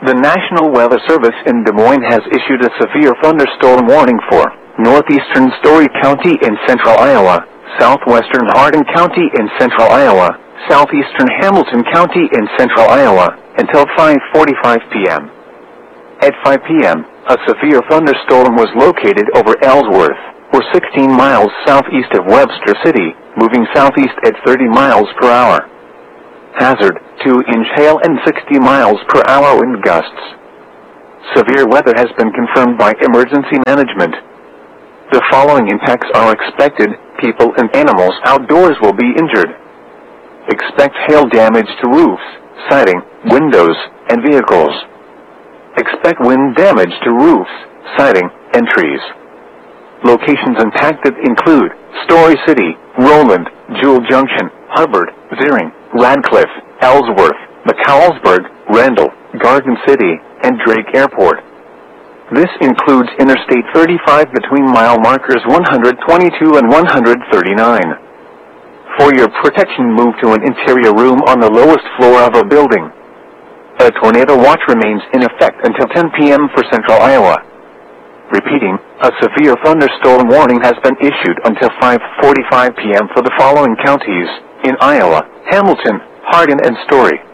The National Weather Service in Des Moines has issued a severe thunderstorm warning for northeastern Story County in central Iowa, southwestern Hardin County in central Iowa, southeastern Hamilton County in central Iowa, until 5:45 p.m. At 5 p.m., a severe thunderstorm was located over Ellsworth, or 16 miles southeast of Webster City, moving southeast at 30 miles per hour. Hazard, 2-inch hail and 60 miles per hour wind gusts. Severe weather has been confirmed by emergency management. The following impacts are expected: people and animals outdoors will be injured. Expect hail damage to roofs, siding, windows, and vehicles. Expect wind damage to roofs, siding, and trees. Locations impacted include Story City, Roland, Jewel Junction, Hubbard, Ziering, Radcliffe, Ellsworth, McCallsburg, Randall, Garden City, and Drake Airport. This includes Interstate 35 between mile markers 122 and 139. For your protection, move to an interior room on the lowest floor of a building. A tornado watch remains in effect until 10 p.m. for central Iowa. Repeating, a severe thunderstorm warning has been issued until 5:45 p.m. for the following counties in Iowa: Hamilton, Hardin, and Story.